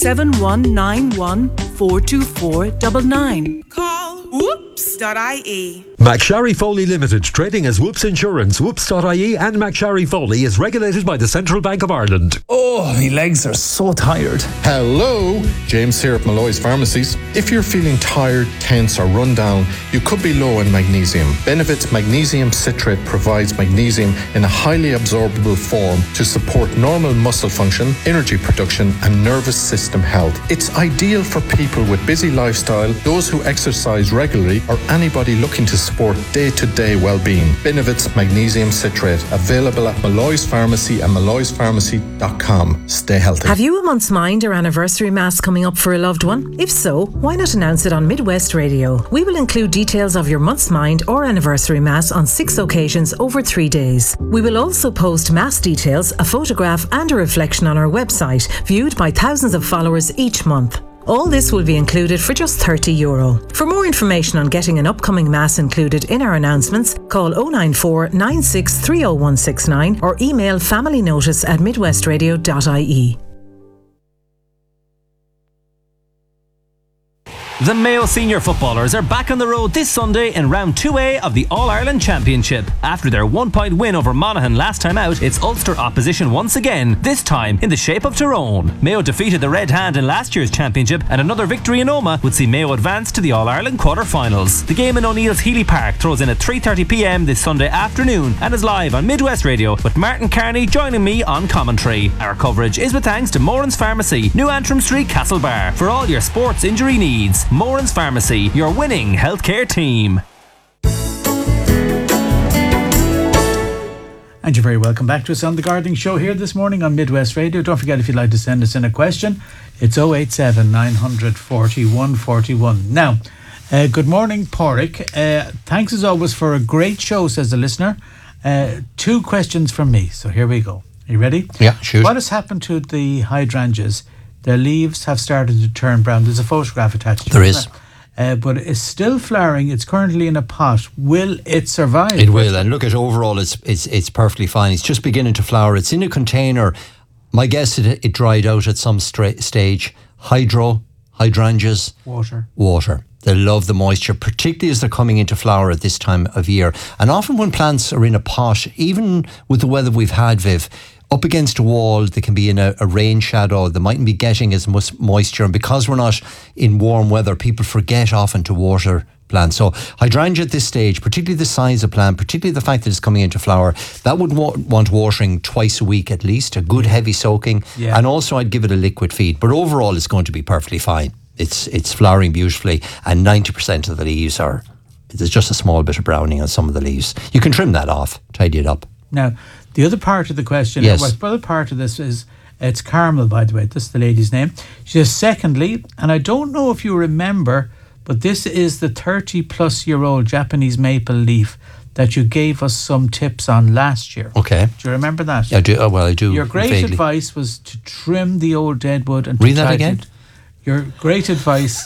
07191 424 99. Call whoops.ie. McSharry Foley Limited, trading as Whoops Insurance, Whoops.ie and McSharry Foley is regulated by the Central Bank of Ireland. Oh, my legs are so tired. Hello, James here at Malloy's Pharmacies. If you're feeling tired, tense or run down, you could be low in magnesium. Benevit's magnesium citrate provides magnesium in a highly absorbable form to support normal muscle function, energy production and nervous system health. It's ideal for people with busy lifestyle, those who exercise regularly or anybody looking to support day-to-day well-being. Benevit's magnesium citrate, available at Malloy's Pharmacy and malloyspharmacy.com. Stay healthy. Have you a month's mind or anniversary mass coming up for a loved one? If so, why not announce it on Midwest Radio? We will include details of your month's mind or anniversary mass on 6 occasions over 3 days. We will also post mass details, a photograph and a reflection on our website, viewed by thousands of followers each month. All this will be included for just €30. For more information on getting an upcoming mass included in our announcements, call 094 96 30169 or email familynotice@midwestradio.ie. The Mayo senior footballers are back on the road this Sunday in round 2A of the All-Ireland Championship. After their 1-point win over Monaghan last time out, it's Ulster opposition once again, this time in the shape of Tyrone. Mayo defeated the Red Hand in last year's championship, and another victory in Omagh would see Mayo advance to the All-Ireland quarter-finals. The game in O'Neill's Healy Park throws in at 3:30pm this Sunday afternoon and is live on Midwest Radio, with Martin Carney joining me on commentary. Our coverage is with thanks to Moran's Pharmacy, New Antrim Street, Castlebar, for all your sports injury needs. Moran's Pharmacy, your winning healthcare team. And you're very welcome back to us on The Gardening Show here this morning on Midwest Radio. Don't forget, if you'd like to send us in a question, it's 087 900 41 41. Now, good morning, Pádraig. Thanks as always for a great show, says the listener. 2 questions from me, so here we go. Are you ready? Yeah, shoot. What has happened to the hydrangeas? Their leaves have started to turn brown. There's a photograph attached to it. There is. But it's still flowering. It's currently in a pot. Will it survive? It will. And look, at overall, it's perfectly fine. It's just beginning to flower. It's in a container. My guess, it dried out at some stage. Hydrangeas. Water. They love the moisture, particularly as they're coming into flower at this time of year. And often when plants are in a pot, even with the weather we've had, Viv, up against a wall, they can be in a rain shadow. They mightn't be getting as much moisture. And because we're not in warm weather, people forget often to water plants. So hydrangea at this stage, particularly the size of plant, particularly the fact that it's coming into flower, that would want watering twice a week at least, a good heavy soaking. Yeah. And also I'd give it a liquid feed. But overall, it's going to be perfectly fine. It's flowering beautifully, and 90% of the leaves there's just a small bit of browning on some of the leaves. You can trim that off, tidy it up. Now, the other part of the question, yes. The other part of this is, it's Carmel, by the way, this is the lady's name. She says, secondly, and I don't know if you remember, but this is the 30-plus-year-old Japanese maple leaf that you gave us some tips on last year. Okay. Do you remember that? I do. Well, I do. Your great vaguely. Advice was to trim the old deadwood and read that again. Your great advice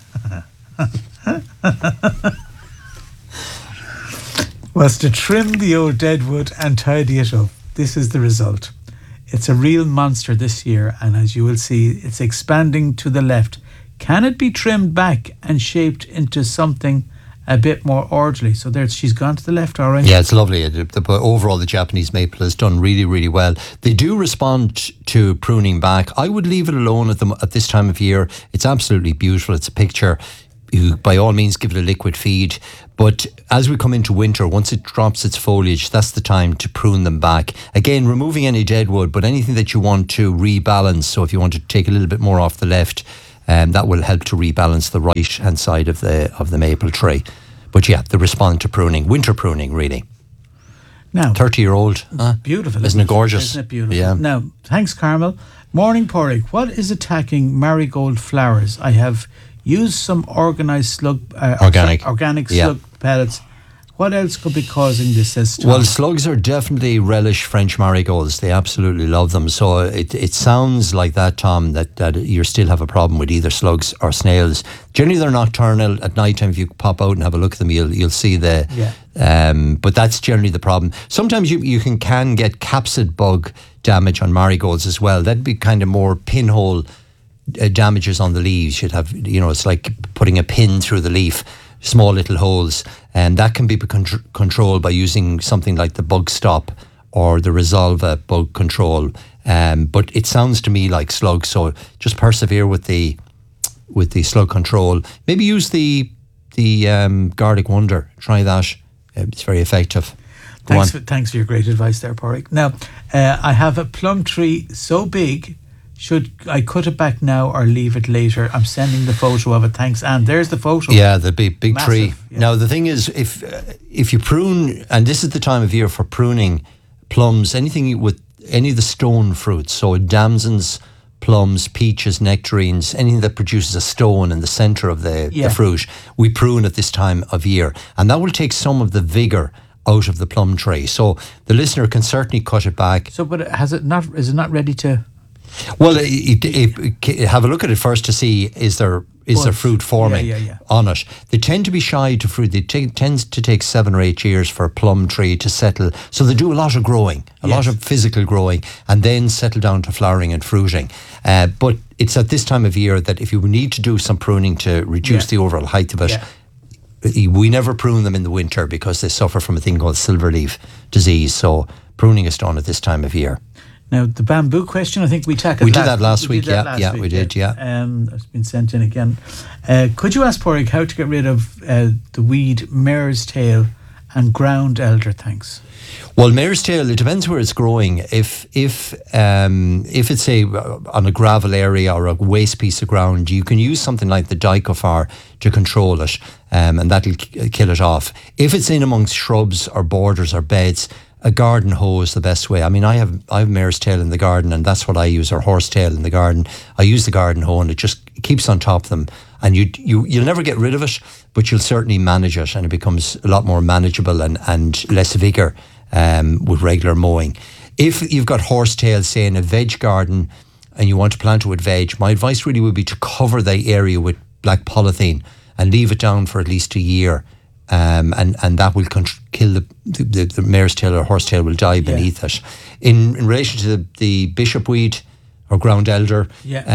was to trim the old deadwood and tidy it up. This is the result. It's a real monster this year, and as you will see, it's expanding to the left. Can it be trimmed back and shaped into something a bit more orderly? So there, she's gone to the left, all right? Yeah, it's lovely. Overall, the Japanese maple has done really, really well. They do respond to pruning back. I would leave it alone at this time of year. It's absolutely beautiful. It's a picture. You, by all means, give it a liquid feed. But as we come into winter, once it drops its foliage, that's the time to prune them back. Again, removing any deadwood, but anything that you want to rebalance. So if you want to take a little bit more off the left, that will help to rebalance the right-hand side of the maple tree. But yeah, they respond to pruning, winter pruning, really. Now, 30-year-old, beautiful, isn't it gorgeous? Isn't it beautiful? Yeah. Now, thanks, Carmel. Morning, Pádraig. What is attacking marigold flowers? I have used some organic slug pellets. What else could be causing this? Well, slugs are definitely relish French marigolds. They absolutely love them. So it sounds like that, Tom, that you still have a problem with either slugs or snails. Generally, they're nocturnal. At night time, if you pop out and have a look at them, you'll see the. Yeah. But that's generally the problem. Sometimes you can get capsid bug damage on marigolds as well. That'd be kind of more pinhole damages on the leaves. You'd have, it's like putting a pin through the leaf, small little holes, and that can be controlled by using something like the Bug Stop or the Resolva bug control. But it sounds to me like slugs, so just persevere with the slug control. Maybe use the Garlic Wonder. Try that. It's very effective. Thanks for your great advice there, Pádraig. Now, I have a plum tree so big. Should I cut it back now or leave it later? I'm sending the photo of it. Thanks, Anne. There's the photo. Yeah, the big Massive, tree. yeah. Now, the thing is, if you prune, and this is the time of year for pruning plums, anything with any of the stone fruits, so damsons, plums, peaches, nectarines, anything that produces a stone in the centre of the fruit, we prune at this time of year. And that will take some of the vigour out of the plum tree. So the listener can certainly cut it back. So, but is it not ready to... Well, have a look at it first to see is there fruit forming on it. They tend to be shy to fruit. It tends to take 7 or 8 years for a plum tree to settle. So they do a lot of growing, a lot of physical growing, and then settle down to flowering and fruiting. But it's at this time of year that if you need to do some pruning to reduce the overall height of it, we never prune them in the winter because they suffer from a thing called silverleaf disease. So pruning is done at this time of year. Now, the bamboo question, I think we tackled. We did that last week, we did. It's been sent in again. Could you ask Pádraig how to get rid of the weed mare's tail and ground elder? Thanks. Well, mare's tail, it depends where it's growing. If it's say on a gravel area or a waste piece of ground, you can use something like the Dicofar to control it, and that'll kill it off. If it's in amongst shrubs or borders or beds, a garden hoe is the best way. I mean, I have mare's tail in the garden, and that's what I use, or horsetail in the garden. I use the garden hoe, and it just keeps on top of them. And you'll never get rid of it, but you'll certainly manage it, and it becomes a lot more manageable and less vigour with regular mowing. If you've got horsetail, say in a veg garden, and you want to plant it with veg, my advice really would be to cover the area with black polythene and leave it down for at least a year. And that will kill the mare's tail or horsetail will die beneath it. In relation to the bishop weed or ground elder,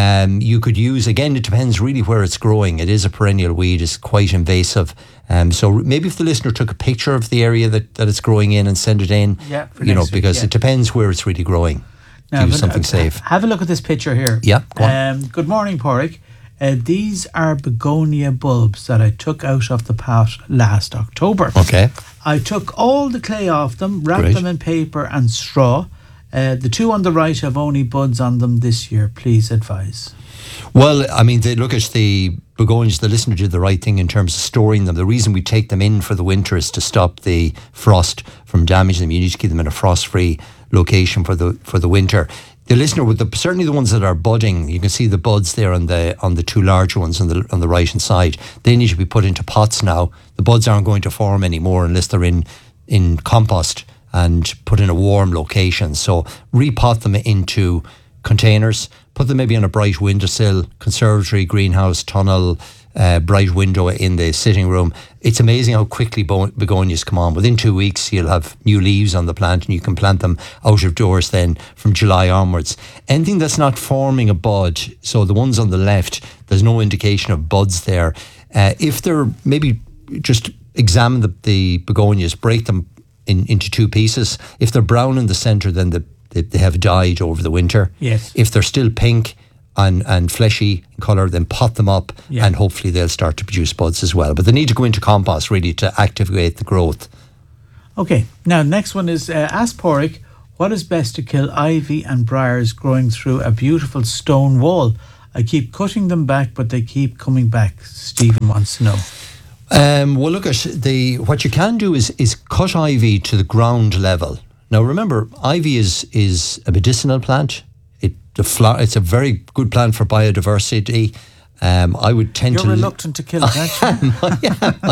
you could use, again, it depends really where it's growing. It is a perennial weed, it's quite invasive. So maybe if the listener took a picture of the area that it's growing in and send it in, because it depends where it's really growing. Now, use something safe. Have a look at this picture here. Yeah, go on. Good morning, Pádraig. These are begonia bulbs that I took out of the pot last October. Okay. I took all the clay off them, wrapped them in paper and straw. The two on the right have only buds on them this year. Please advise. Well, I mean, look at the begonias. The listener did the right thing in terms of storing them. The reason we take them in for the winter is to stop the frost from damaging them. You need to keep them in a frost-free location for the winter. The listener, with certainly the ones that are budding, you can see the buds there on the two larger ones on the right hand side. They need to be put into pots now. The buds aren't going to form anymore unless they're in compost and put in a warm location. So repot them into containers. Put them maybe on a bright windowsill, conservatory, greenhouse, tunnel, bright window in the sitting room. It's amazing how quickly begonias come on. Within 2 weeks, you'll have new leaves on the plant, and you can plant them out of doors then from July onwards. Anything that's not forming a bud, so the ones on the left, there's no indication of buds there. If they're, maybe just examine the begonias, break them into two pieces. If they're brown in the centre, then they have died over the winter. Yes. If they're still pink and fleshy in colour, then pot them up and hopefully they'll start to produce buds as well. But they need to go into compost really to activate the growth. Okay, now next one is ask Pádraig, what is best to kill ivy and briars growing through a beautiful stone wall? I keep cutting them back, but they keep coming back. Stephen wants to know. Well, look at what you can do is cut ivy to the ground level. Now remember, ivy is a medicinal plant. It's a very good plant for biodiversity. I would tend You're reluctant to kill it, aren't you?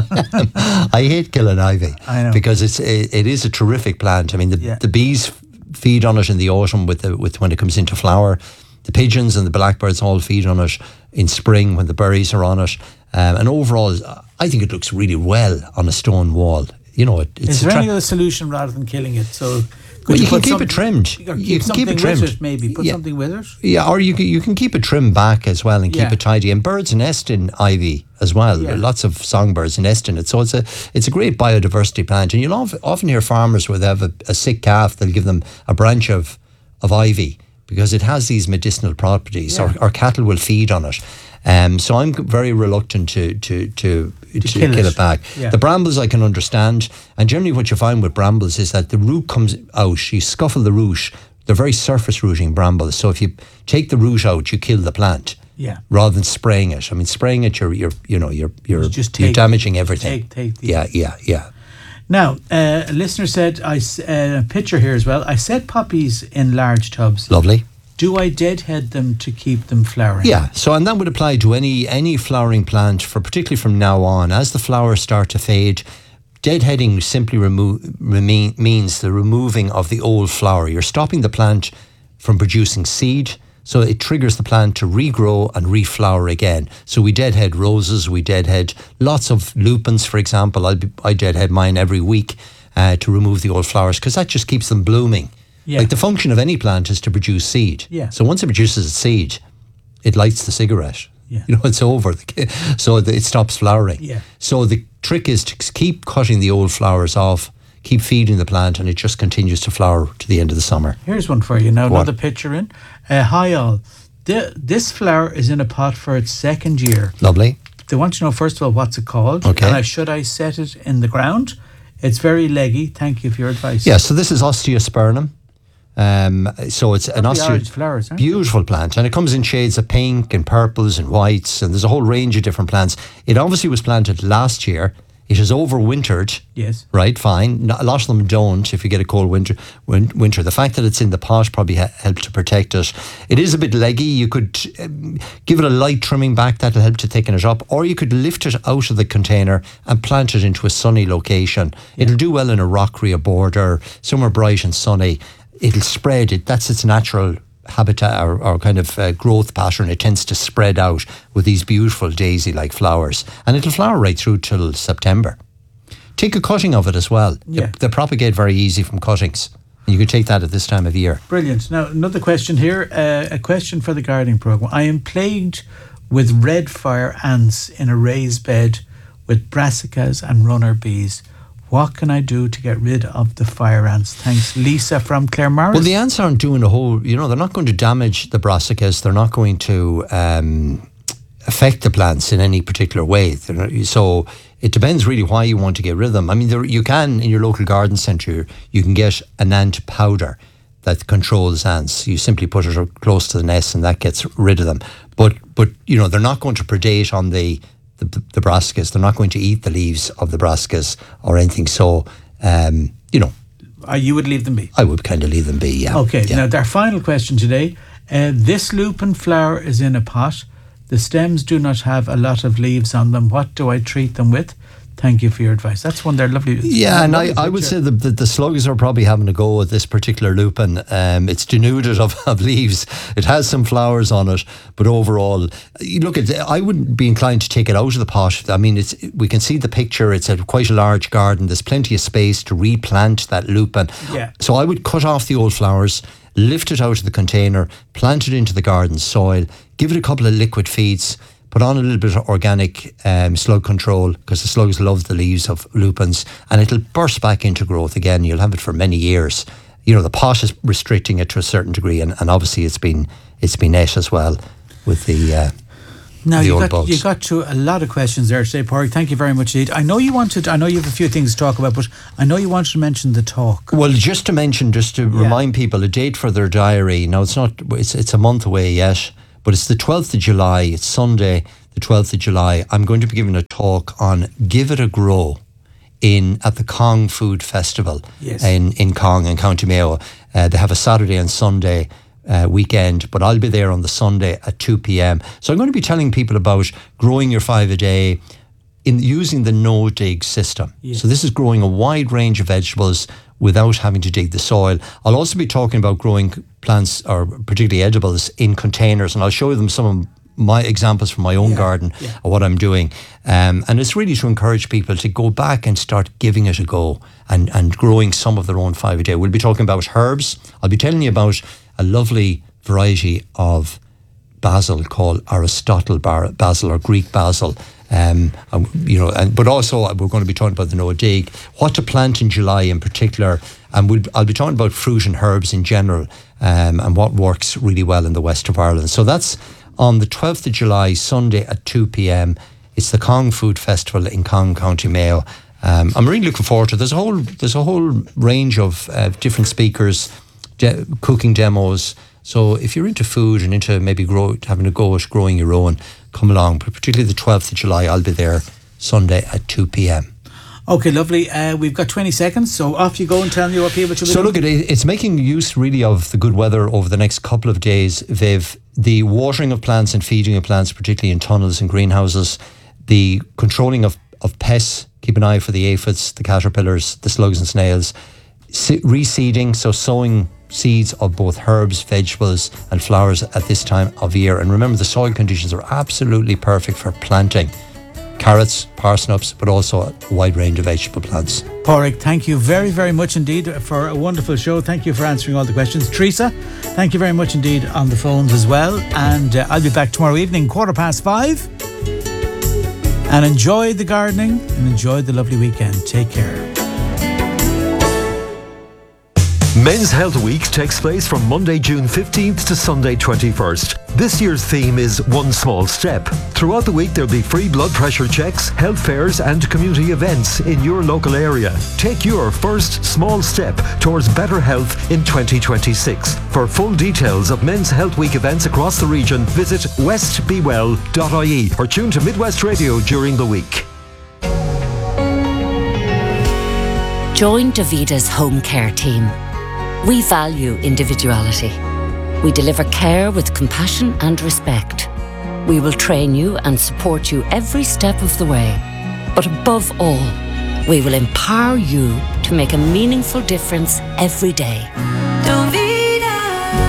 I hate killing ivy. I know. Because it is a terrific plant. I mean, the bees feed on it in the autumn with when it comes into flower. The pigeons and the blackbirds all feed on it in spring when the berries are on it. And overall, I think it looks really well on a stone wall. It's is there any other solution rather than killing it? So Well, you can keep it trimmed. You can keep something it trimmed. with it, maybe. Put something with it. Yeah, or you can keep it trimmed back as well and keep it tidy. And birds nest in ivy as well. Yeah. Lots of songbirds nest in it. So it's a great biodiversity plant. And you'll often hear farmers where they have a sick calf, they'll give them a branch of ivy because it has these medicinal properties, or cattle will feed on it. So I'm very reluctant to kill it back. Yeah. The brambles I can understand, and generally what you find with brambles is that the root comes out. You scuffle the root. They're very surface rooting brambles. So if you take the root out, you kill the plant. Yeah. Rather than spraying it. I mean, spraying it, you're damaging everything. Yeah. Now, a listener said, a picture here as well. I set poppies in large tubs. Lovely. Do I deadhead them to keep them flowering? Yeah, so and that would apply to any flowering plant, particularly from now on. As the flowers start to fade, deadheading simply means the removing of the old flower. You're stopping the plant from producing seed, so it triggers the plant to regrow and reflower again. So we deadhead roses, we deadhead lots of lupins, for example. I deadhead mine every week to remove the old flowers because that just keeps them blooming. Yeah. Like the function of any plant is to produce seed. Yeah. So once it produces a seed, it lights the cigarette. Yeah. It's over. So it stops flowering. Yeah. So the trick is to keep cutting the old flowers off, keep feeding the plant, and it just continues to flower to the end of the summer. Here's one for you now. Another picture in. Hi all. This flower is in a pot for its second year. Lovely. They want to know, first of all, what's it called? Okay. And should I set it in the ground? It's very leggy. Thank you for your advice. Yeah, so this is Osteospermum. So it's an orange flowers, aren't beautiful plant, and it comes in shades of pink and purples and whites, and there's a whole range of different plants. It obviously was planted last year. It has overwintered. Yes. Right, fine. A lot of them don't if you get a cold winter. The fact that it's in the pot probably helped to protect it. It is a bit leggy. You could give it a light trimming back. That'll help to thicken it up. Or you could lift it out of the container and plant it into a sunny location. Yeah. It'll do well in a rockery, a border, somewhere bright and sunny. It'll spread. That's its natural habitat or kind of growth pattern. It tends to spread out with these beautiful daisy-like flowers, and it'll flower right through till September. Take a cutting of it as well. Yeah. They propagate very easy from cuttings, and you can take that at this time of year. Brilliant. Now another question here, a question for the gardening programme. I am plagued with red fire ants in a raised bed with brassicas and runner bees. What can I do to get rid of the fire ants? Thanks, Lisa from Claremorris. Well, the ants aren't doing a whole, they're not going to damage the brassicas. They're not going to affect the plants in any particular way. So it depends really why you want to get rid of them. I mean, you can, in your local garden centre, you can get an ant powder that controls ants. You simply put it close to the nest and that gets rid of them. But they're not going to predate on the brassicas. They're not going to eat the leaves of the brassicas or anything. So, you would leave them be? I would kind of leave them be, yeah. Okay, yeah. Now our final question today. This lupin flower is in a pot. The stems do not have a lot of leaves on them. What do I treat them with? Thank you for your advice. That's one there, lovely. Yeah, and I would say the slugs are probably having a go at this particular lupin. It's denuded of leaves. It has some flowers on it, but overall, I wouldn't be inclined to take it out of the pot. I mean, we can see the picture. It's quite a large garden. There's plenty of space to replant that lupin. Yeah. So I would cut off the old flowers, lift it out of the container, plant it into the garden soil, give it a couple of liquid feeds, put on a little bit of organic slug control, because the slugs love the leaves of lupins, and it'll burst back into growth again. You'll have it for many years. The pot is restricting it to a certain degree, and obviously it's been et as well with the old bugs. You got to a lot of questions there today, Pádraig. Thank you very much indeed. I know you have a few things to talk about, but I know you wanted to mention the talk. Well, just to remind people a date for their diary. Now it's a month away yet, but it's the 12th of July. It's Sunday, the 12th of July. I'm going to be giving a talk on Give It a Grow at the Cong Food Festival. Yes. in Cong in County Mayo. They have a Saturday and Sunday weekend, but I'll be there on the Sunday at 2 p.m. So I'm going to be telling people about growing your 5 a day in using the no-dig system. Yes. So this is growing a wide range of vegetables without having to dig the soil. I'll also be talking about growing plants, or particularly edibles, in containers, and I'll show them some of my examples from my own garden of what I'm doing. And it's really to encourage people to go back and start giving it a go and growing some of their own 5 a day. We'll be talking about herbs. I'll be telling you about a lovely variety of basil called Aristotle basil or Greek basil. But also we're going to be talking about the Noah Dig, what to plant in July in particular, and I'll be talking about fruit and herbs in general, and what works really well in the west of Ireland. So that's on the 12th of July, Sunday at 2 p.m. It's the Cong Food Festival in Cong, County Mayo. I'm really looking forward to it. There's a whole range of different speakers, cooking demos. So if you're into food and into maybe having a go at growing your own, come along. But particularly the 12th of July, I'll be there Sunday at 2 p.m. Okay, lovely. We've got 20 seconds, so off you go and tell me what people should be doing. So look, it's making use really of the good weather over the next couple of days, Viv. The watering of plants and feeding of plants, particularly in tunnels and greenhouses. The controlling of pests. Keep an eye for the aphids, the caterpillars, the slugs and snails. Reseeding, so sowing seeds of both herbs, vegetables and flowers at this time of year. And remember, the soil conditions are absolutely perfect for planting carrots, parsnips, but also a wide range of vegetable plants. Pádraig, thank you very, very much indeed for a wonderful show. Thank you for answering all the questions. Teresa, thank you very much indeed on the phones as well. And I'll be back tomorrow evening, 5:15. And enjoy the gardening and enjoy the lovely weekend. Take care. Men's Health Week takes place from Monday, June 15th to Sunday, 21st. This year's theme is One Small Step. Throughout the week, there'll be free blood pressure checks, health fairs and community events in your local area. Take your first small step towards better health in 2026. For full details of Men's Health Week events across the region, visit westbewell.ie or tune to Midwest Radio during the week. Join Davida's home care team. We value individuality. We deliver care with compassion and respect. We will train you and support you every step of the way. But above all, we will empower you to make a meaningful difference every day. Davida.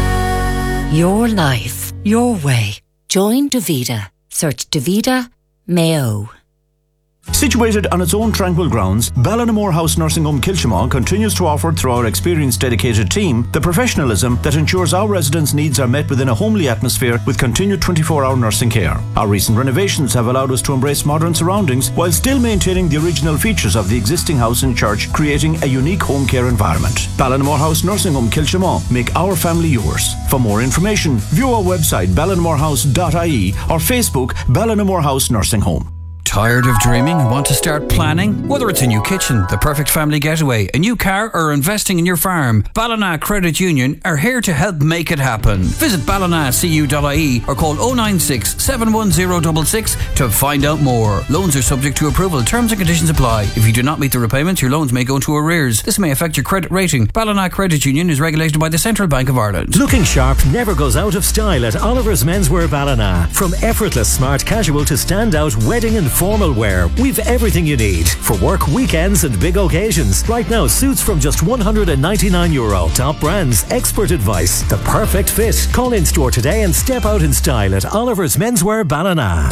Your life, your way. Join Davida. Search Davida Mayo. Situated on its own tranquil grounds, Ballinamore House Nursing Home Kilchimau continues to offer, through our experienced dedicated team, the professionalism that ensures our residents' needs are met within a homely atmosphere with continued 24-hour nursing care. Our recent renovations have allowed us to embrace modern surroundings while still maintaining the original features of the existing house and church, creating a unique home care environment. Ballinamore House Nursing Home Kilchimau. Make our family yours. For more information, view our website ballinmorehouse.ie or Facebook Ballinamore House Nursing Home. Tired of dreaming and want to start planning? Whether it's a new kitchen, the perfect family getaway, a new car or investing in your farm, Ballina Credit Union are here to help make it happen. Visit ballinacu.ie or call 096 710 66 to find out more. Loans are subject to approval. Terms and conditions apply. If you do not meet the repayments, your loans may go into arrears. This may affect your credit rating. Ballina Credit Union is regulated by the Central Bank of Ireland. Looking sharp never goes out of style at Oliver's Menswear Ballina. From effortless smart casual to standout wedding and formal wear, we've everything you need for work, weekends and big occasions. Right now, suits from just €199. Top brands, expert advice, the perfect fit. Call in store today and step out in style at Oliver's Menswear Ballina.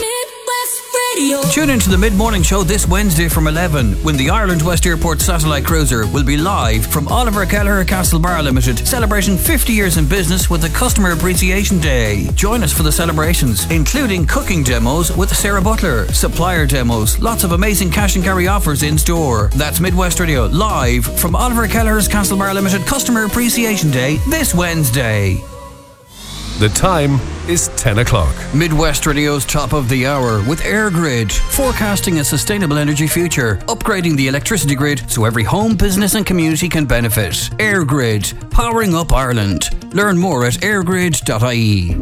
Tune into the mid-morning show this Wednesday from 11 when the Ireland West Airport satellite cruiser will be live from Oliver Kelleher Castlebar Limited, celebrating 50 years in business with the Customer Appreciation Day. Join us for the celebrations, including cooking demos with Sarah Butler, supplier demos, lots of amazing cash and carry offers in store. That's Midwest Radio live from Oliver Kelleher's Castlebar Limited Customer Appreciation Day this Wednesday. The time is 10 o'clock. Midwest Radio's top of the hour with AirGrid, forecasting a sustainable energy future, upgrading the electricity grid so every home, business and community can benefit. AirGrid, powering up Ireland. Learn more at airgrid.ie.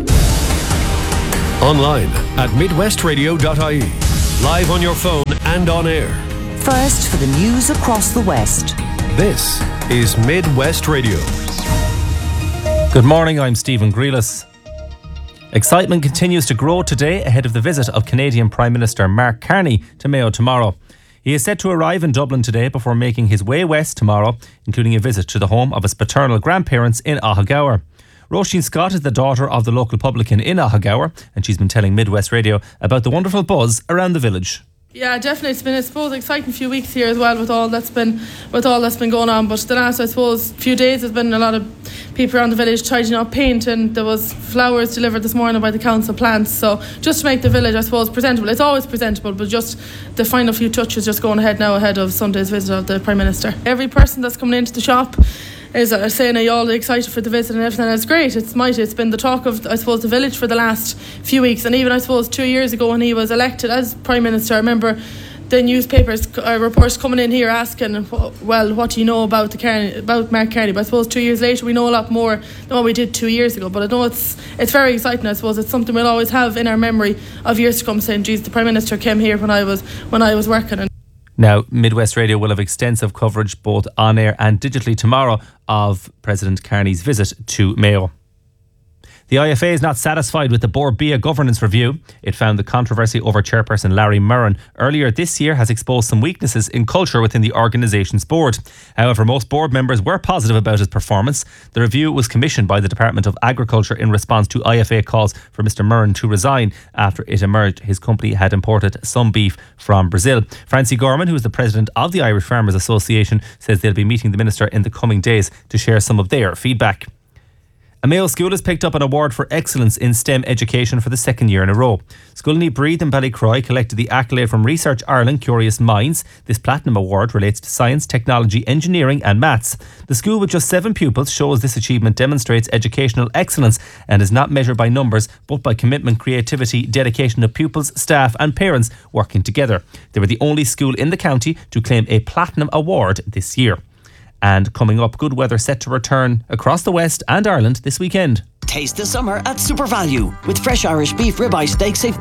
Online at midwestradio.ie. Live on your phone and on air. First for the news across the West. This is Midwest Radio. Good morning, I'm Stephen Grealis. Excitement continues to grow today ahead of the visit of Canadian Prime Minister Mark Carney to Mayo tomorrow. He is set to arrive in Dublin today before making his way west tomorrow, including a visit to the home of his paternal grandparents in Ahagower. Roisin Scott is the daughter of the local publican in Ahagower, and she's been telling Midwest Radio about the wonderful buzz around the village. Yeah, definitely. It's been, I suppose, an exciting few weeks here as well with all that's been going on. But the last, I suppose, few days there's been a lot of people around the village tidying up paint, and there was flowers delivered this morning by the council plants. So just to make the village, I suppose, presentable. It's always presentable, but just the final few touches just going ahead now ahead of Sunday's visit of the Prime Minister. Every person that's coming into the shop is saying, are you all excited for the visit and everything? And it's great. It's mighty. It's been the talk of, I suppose, the village for the last few weeks. And even, I suppose, 2 years ago when he was elected as Prime Minister, I remember the newspapers, reports coming in here asking, well, what do you know about Mark Carney? But I suppose 2 years later we know a lot more than what we did 2 years ago. But I know it's very exciting. I suppose it's something we'll always have in our memory of years to come, saying, geez, the Prime Minister came here when I was working. Now, Midwest Radio will have extensive coverage both on air and digitally tomorrow of President Carney's visit to Mayo. The IFA is not satisfied with the Bord Bia governance review. It found the controversy over chairperson Larry Murren earlier this year has exposed some weaknesses in culture within the organisation's board. However, most board members were positive about his performance. The review was commissioned by the Department of Agriculture in response to IFA calls for Mr Murren to resign after it emerged his company had imported some beef from Brazil. Francie Gorman, who is the president of the Irish Farmers Association, says they'll be meeting the minister in the coming days to share some of their feedback. A Mayo school has picked up an award for excellence in STEM education for the second year in a row. Sculliny Breed in Ballycroy collected the accolade from Research Ireland Curious Minds. This platinum award relates to science, technology, engineering and maths. The school with just 7 pupils shows this achievement demonstrates educational excellence and is not measured by numbers but by commitment, creativity, dedication of pupils, staff and parents working together. They were the only school in the county to claim a platinum award this year. And coming up, good weather set to return across the West and Ireland this weekend. Taste the summer at Super Value. With fresh Irish beef ribeye steak, save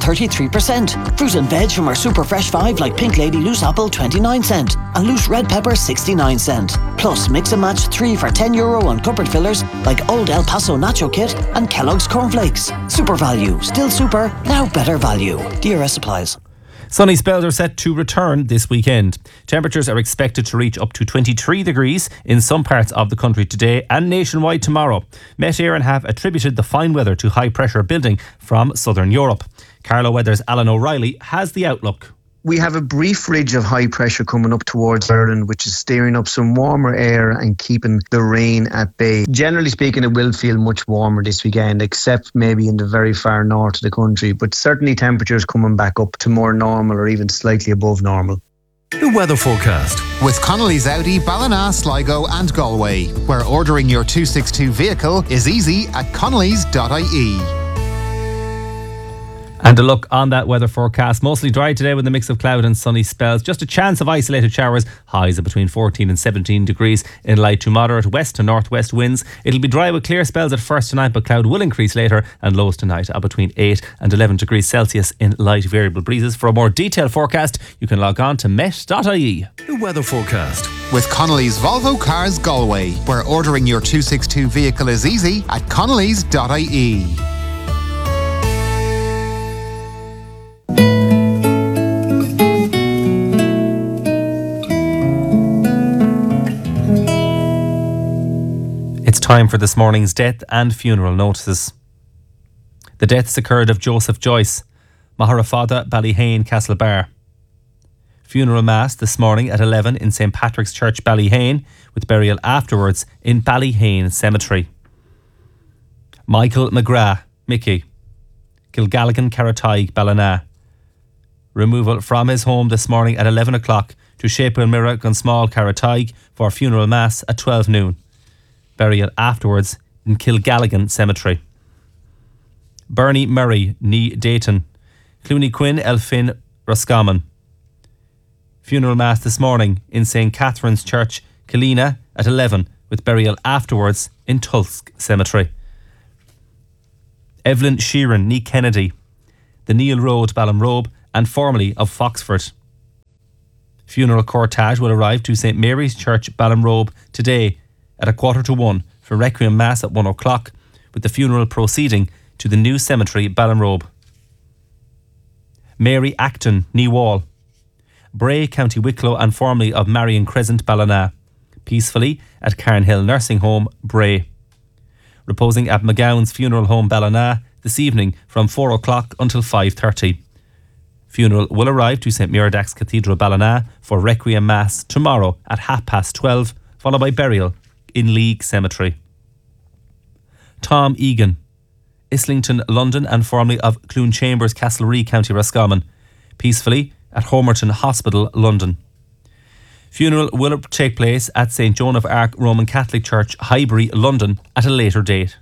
33%. Fruit and veg from our Super Fresh 5 like Pink Lady loose apple 29cent and loose red pepper 69cent. Plus mix and match 3 for €10 on cupboard fillers like Old El Paso Nacho Kit and Kellogg's Cornflakes. Super Value. Still super, now better value. DRS applies. Sunny spells are set to return this weekend. Temperatures are expected to reach up to 23 degrees in some parts of the country today and nationwide tomorrow. Met Éireann have attributed the fine weather to high pressure building from southern Europe. Carlo Weather's Alan O'Reilly has the outlook. We have a brief ridge of high pressure coming up towards Ireland, which is steering up some warmer air and keeping the rain at bay. Generally speaking, it will feel much warmer this weekend, except maybe in the very far north of the country. But certainly temperatures coming back up to more normal or even slightly above normal. The weather forecast with Connolly's Audi, Ballina, Sligo and Galway, where ordering your 262 vehicle is easy at connellys.ie. And a look on that weather forecast. Mostly dry today with a mix of cloud and sunny spells. Just a chance of isolated showers. Highs of between 14 and 17 degrees in light to moderate west to northwest winds. It'll be dry with clear spells at first tonight, but cloud will increase later, and lows tonight are between 8 and 11 degrees Celsius in light variable breezes. For a more detailed forecast, you can log on to met.ie. The weather forecast with Connolly's Volvo Cars Galway, where ordering your 262 vehicle is easy at connellys.ie. It's time for this morning's death and funeral notices. The deaths occurred of Joseph Joyce, Maharafada, Ballyhane, Castlebar. Funeral mass this morning at 11 in St Patrick's Church, Ballyhane, with burial afterwards in Ballyhane Cemetery. Michael McGrath, Mickey, Kilgalligan, Carrataig, Ballina. Removal from his home this morning at 11 o'clock to Shapewell Mirror, Gunsmall, Carrataig for funeral mass at 12 noon. Burial afterwards in Kilgalligan Cemetery. Bernie Murray, Nee Dayton. Clooney Quinn, Elfin, Roscommon. Funeral mass this morning in St Catherine's Church, Killina at 11 with burial afterwards in Tulsk Cemetery. Evelyn Sheeran, Nee Kennedy. The Neil Road, Ballinrobe and formerly of Foxford. Funeral cortege will arrive to St Mary's Church, Ballinrobe today at 1:45 for Requiem Mass at 1 o'clock, with the funeral proceeding to the new cemetery, Ballinrobe. Mary Acton, Nee Wall. Bray, County Wicklow and formerly of Marion Crescent, Ballina. Peacefully at Cairnhill Nursing Home, Bray. reposing at McGowan's Funeral Home Ballina this evening from 4 o'clock until 5:30. Funeral will arrive to St Muiredax Cathedral Ballina for Requiem Mass tomorrow at 12:30, followed by burial in League Cemetery. Tom Egan, Islington, London, and formerly of Clune Chambers, Castlereagh, County Roscommon, peacefully at Homerton Hospital, London. Funeral will take place at St Joan of Arc Roman Catholic Church, Highbury, London, at a later date.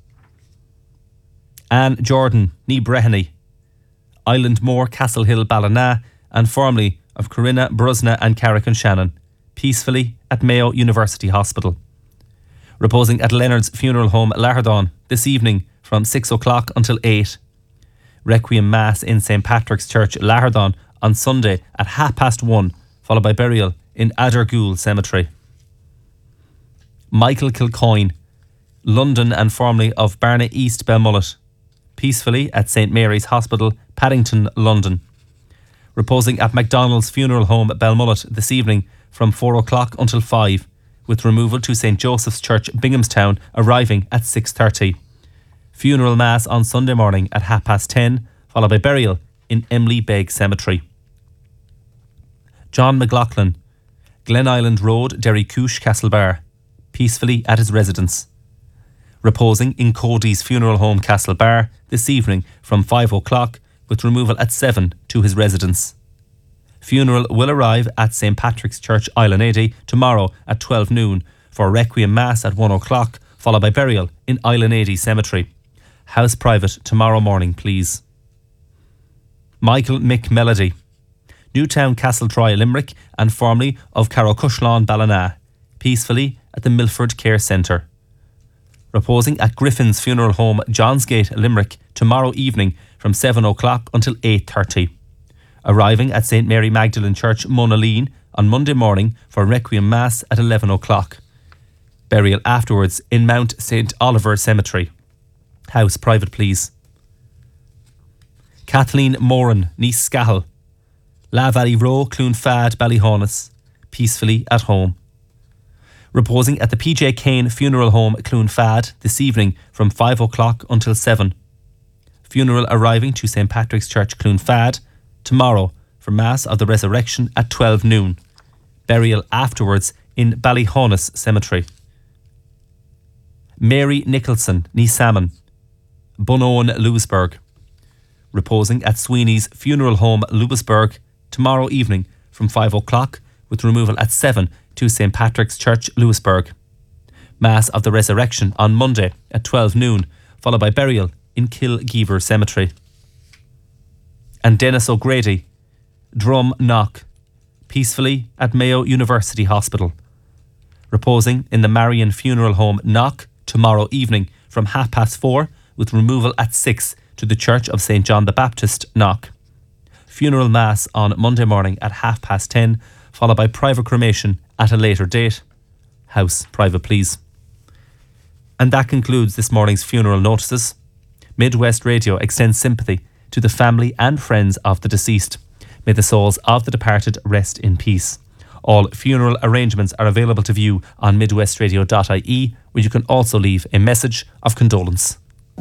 Anne Jordan, ní Breheny, Islandmore, Castle Hill, Ballina, and formerly of Corinna, Brusna and Carrick and Shannon, peacefully at Mayo University Hospital. Reposing at Leonard's Funeral Home, Laherdon, this evening from 6 o'clock until 8. Requiem Mass in St Patrick's Church, Laherdon, on Sunday at 1:30, followed by burial in Adergool Cemetery. Michael Kilcoyne, London and formerly of Barna East, Belmullet, peacefully at St Mary's Hospital, Paddington, London. Reposing at MacDonald's Funeral Home, Belmullet, this evening from 4 o'clock until 5, with removal to St Joseph's Church, Binghamstown, arriving at 6:30. Funeral Mass on Sunday morning at 10:30, followed by burial in Emily Beg Cemetery. John McLaughlin, Glen Island Road, Derrycoosh, Castlebar, peacefully at his residence. Reposing in Cody's Funeral Home, Castlebar, this evening from 5 o'clock, with removal at 7 to his residence. Funeral will arrive at St Patrick's Church, Islanady, tomorrow at 12 noon for Requiem Mass at 1 o'clock, followed by burial in Islanady Cemetery. House private tomorrow morning, please. Michael Mick Melody, Newtown, Castletroy, Limerick, and formerly of Carrocushlawn, Ballina, peacefully at the Milford Care Centre. Reposing at Griffin's Funeral Home, Johnsgate, Limerick, tomorrow evening from 7 o'clock until 8:30. Arriving at St Mary Magdalene Church, Monaleen, on Monday morning for Requiem Mass at 11 o'clock. Burial afterwards in Mount St Oliver Cemetery. House private, please. Kathleen Moran, Niece Scahill, La Valley Row, Clune Fad, Ballyhonus, peacefully at home. Reposing at the PJ Kane Funeral Home, Clune Fad, this evening from 5 o'clock until 7. Funeral arriving to St Patrick's Church, Clune Fad, tomorrow for Mass of the Resurrection at 12 noon. Burial afterwards in Ballyhonus Cemetery. Mary Nicholson, Niece Salmon, Bunowen, Lewisburg. Reposing at Sweeney's Funeral Home, Lewisburg, tomorrow evening from 5 o'clock, with removal at 7 to St Patrick's Church, Lewisburg. Mass of the Resurrection on Monday at 12 noon, followed by burial in Kilgeever Cemetery. And Dennis O'Grady, Drum Knock, peacefully at Mayo University Hospital. Reposing in the Marion Funeral Home, Knock, tomorrow evening from 4:30, with removal at 6 to the Church of St John the Baptist, Knock. Funeral Mass on Monday morning at 10:30, followed by private cremation at a later date. House private, please. And that concludes this morning's funeral notices. Midwest Radio extends sympathy to the family and friends of the deceased. May the souls of the departed rest in peace. All funeral arrangements are available to view on midwestradio.ie, where you can also leave a message of condolence.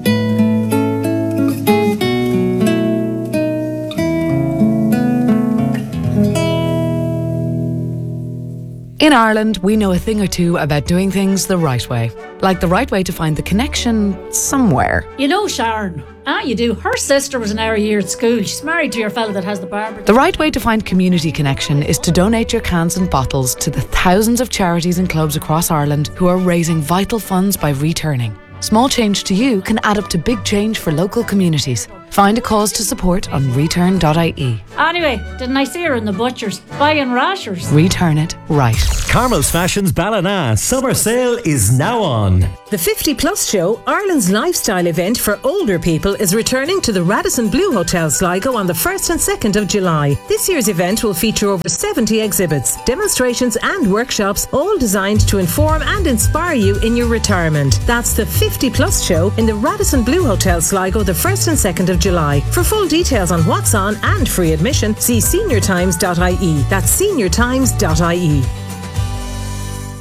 In Ireland, we know a thing or two about doing things the right way. Like the right way to find the connection somewhere. You know Sharon. You do. Her sister was an hour a year at school. She's married to your fella that has the barber. The right way to find community connection is to donate your cans and bottles to the thousands of charities and clubs across Ireland who are raising vital funds by returning. Small change to you can add up to big change for local communities. Find a cause to support on return.ie. Anyway, didn't I see her in the butcher's buying rashers? Return it right. Carmel's Fashions Ballina summer sale is now on. The 50 Plus Show, Ireland's lifestyle event for older people, is returning to the Radisson Blu Hotel Sligo on the 1st and 2nd of July. This year's event will feature over 70 exhibits, demonstrations and workshops, all designed to inform and inspire you in your retirement. That's the 50 Plus Show in the Radisson Blu Hotel Sligo the 1st and 2nd of July. For full details on what's on and free admission, see seniortimes.ie. That's seniortimes.ie.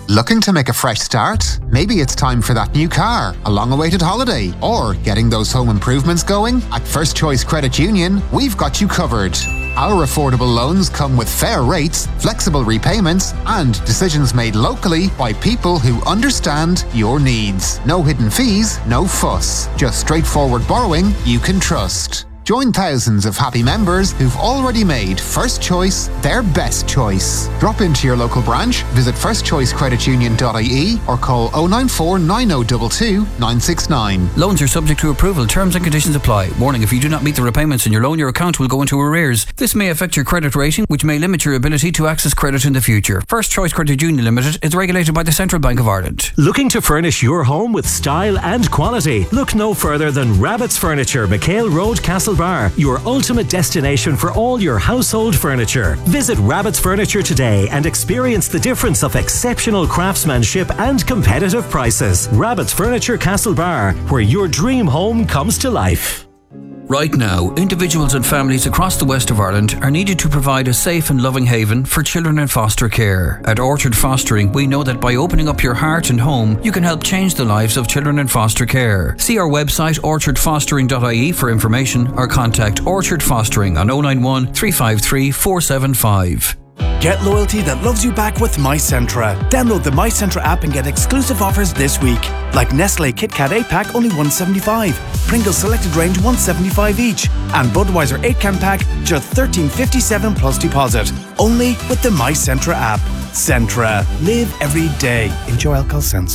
Looking to make a fresh start? Maybe it's time for that new car, a long-awaited holiday, or getting those home improvements going? At First Choice Credit Union, we've got you covered. Our affordable loans come with fair rates, flexible repayments, and decisions made locally by people who understand your needs. No hidden fees, no fuss. Just straightforward borrowing you can trust. Join thousands of happy members who've already made First Choice their best choice. Drop into your local branch, visit firstchoicecreditunion.ie or call 094 9022 969. Loans are subject to approval. Terms and conditions apply. Warning, if you do not meet the repayments in your loan, your account will go into arrears. This may affect your credit rating, which may limit your ability to access credit in the future. First Choice Credit Union Limited is regulated by the Central Bank of Ireland. Looking to furnish your home with style and quality? Look no further than Rabbit's Furniture, McHale Road, Castlebar, your ultimate destination for all your household furniture. Visit Rabbit's Furniture today and experience the difference of exceptional craftsmanship and competitive prices. Rabbit's Furniture, Castlebar, where your dream home comes to life. Right now, individuals and families across the west of Ireland are needed to provide a safe and loving haven for children in foster care. At Orchard Fostering, we know that by opening up your heart and home, you can help change the lives of children in foster care. See our website orchardfostering.ie for information or contact Orchard Fostering on 091 353 475. Get loyalty that loves you back with MyCentra. Download the MyCentra app and get exclusive offers this week. Like Nestle Kit Kat 8-pack only $1.75. Pringles Selected Range $1.75 each. And Budweiser 8-can pack just $13.57 plus deposit. Only with the MyCentra app. Centra. Live every day. Enjoy alcohol sense.